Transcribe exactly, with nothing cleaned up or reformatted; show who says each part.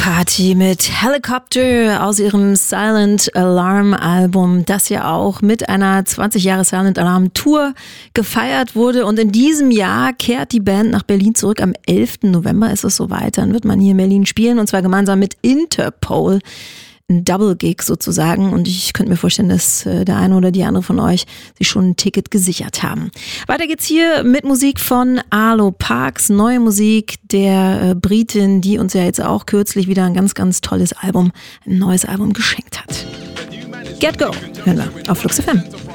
Speaker 1: Party mit Helicopter aus ihrem Silent Alarm Album, das ja auch mit einer zwanzig Jahre Silent Alarm Tour gefeiert wurde. Und in diesem Jahr kehrt die Band nach Berlin zurück. Am elften November ist es soweit. Dann wird man hier in Berlin spielen, und zwar gemeinsam mit Interpol. Ein Double-Gig sozusagen, und ich könnte mir vorstellen, dass der eine oder die andere von euch sich schon ein Ticket gesichert haben. Weiter geht's hier mit Musik von Arlo Parks, neue Musik der Britin, die uns ja jetzt auch kürzlich wieder ein ganz, ganz tolles Album, ein neues Album geschenkt hat. Get Go hören wir auf Flux F M.